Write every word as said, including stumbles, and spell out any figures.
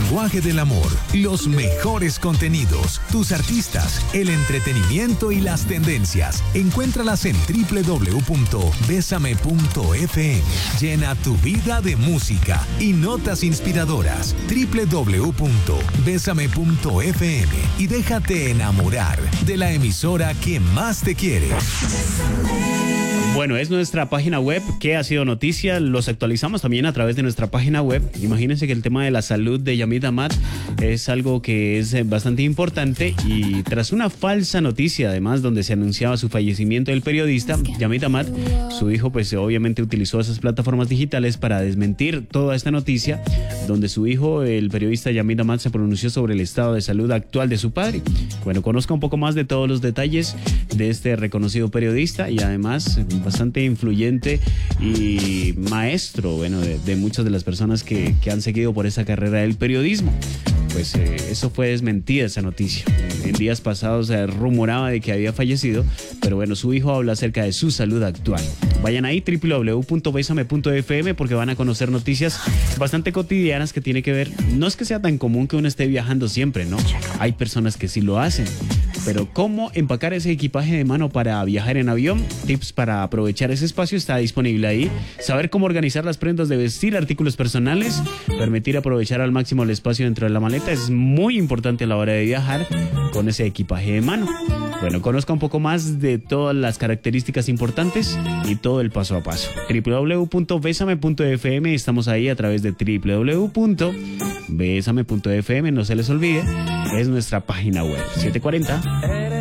lenguaje del amor, los mejores contenidos, tus artistas, el entretenimiento y las tendencias. Encuéntralas en doble u doble u doble u punto besame punto efe eme. Llena tu vida de música y notas inspiradoras. doble u doble u doble u punto besame punto efe eme y déjate enamorar de la emisora que más te quiere. Bueno, es nuestra página web que ha sido noticia. Los actualizamos también a través de nuestra página web. Imagínense que el tema de la salud de Yamid Amad es algo que es bastante importante, y tras una falsa noticia, además, donde se anunciaba su fallecimiento del periodista Yamid Amad, su hijo pues obviamente utilizó esas plataformas digitales para desmentir toda esta noticia, donde su hijo, el periodista Yamid Amad, se pronunció sobre el estado de salud actual de su padre. Bueno, conozca un poco más de todos los detalles de este reconocido periodista y además bastante influyente y maestro, bueno, de, de muchas de las personas que, que han seguido por esa carrera del periodismo. Pues eh, eso fue desmentida, esa noticia. En, en días pasados se rumoraba de que había fallecido, pero bueno, su hijo habla acerca de su salud actual. Vayan ahí, doble u doble u doble u punto besame punto efe eme, porque van a conocer noticias bastante cotidianas que tiene que ver. No es que sea tan común que uno esté viajando siempre, ¿no? Hay personas que sí lo hacen. Pero cómo empacar ese equipaje de mano para viajar en avión, tips para aprovechar ese espacio está disponible ahí. Saber cómo organizar las prendas de vestir, artículos personales, permitir aprovechar al máximo el espacio dentro de la maleta es muy importante a la hora de viajar con ese equipaje de mano. Bueno, conozca un poco más de todas las características importantes y todo el paso a paso. doble u doble u doble u punto besame punto efe eme, estamos ahí a través de doble u doble u doble u punto besame punto efe eme, no se les olvide, es nuestra página web. siete cuarenta